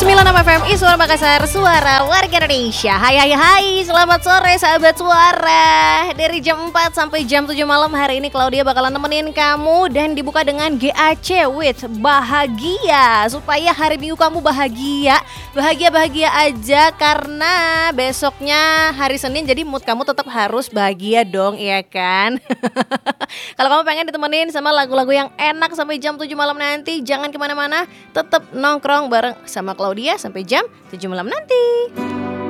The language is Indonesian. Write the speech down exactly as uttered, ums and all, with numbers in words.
sembilan enam F M I Suara Makassar, suara warga Indonesia. Hai hai hai, selamat sore sahabat suara. Dari jam empat sampai jam tujuh malam hari ini Claudia bakalan nemenin kamu. Dan dibuka dengan G A C with bahagia. Supaya hari Minggu kamu bahagia. Bahagia-bahagia aja karena besoknya hari Senin. Jadi mood kamu tetap harus bahagia dong, iya kan? Kalau kamu pengen ditemenin sama lagu-lagu yang enak sampai jam tujuh malam nanti, jangan kemana-mana, tetap nongkrong bareng sama Claudia sampai jam tujuh malam nanti.